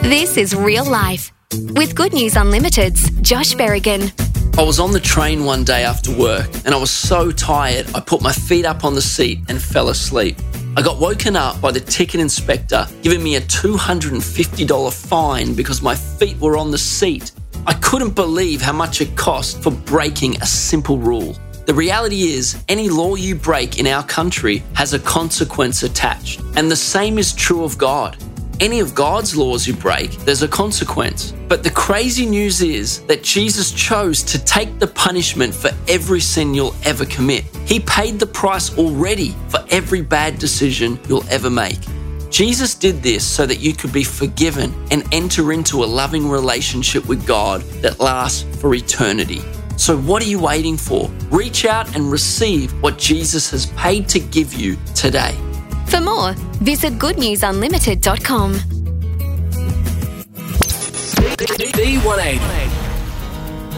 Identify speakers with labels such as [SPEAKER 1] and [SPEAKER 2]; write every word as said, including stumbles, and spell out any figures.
[SPEAKER 1] This is Real Life with Good News Unlimited's Josh Berrigan.
[SPEAKER 2] I was on the train one day after work and I was so tired I put my feet up on the seat and fell asleep. I got woken up by the ticket inspector giving me a two hundred fifty dollars fine because my feet were on the seat. I couldn't believe how much it cost for breaking a simple rule. The reality is, any law you break in our country has a consequence attached, and the same is true of God. Any of God's laws you break, there's a consequence. But the crazy news is that Jesus chose to take the punishment for every sin you'll ever commit. He paid the price already for every bad decision you'll ever make. Jesus did this so that you could be forgiven and enter into a loving relationship with God that lasts for eternity. So what are you waiting for? Reach out and receive what Jesus has paid to give you today.
[SPEAKER 1] For more, visit good news unlimited dot com.
[SPEAKER 3] D one eighty.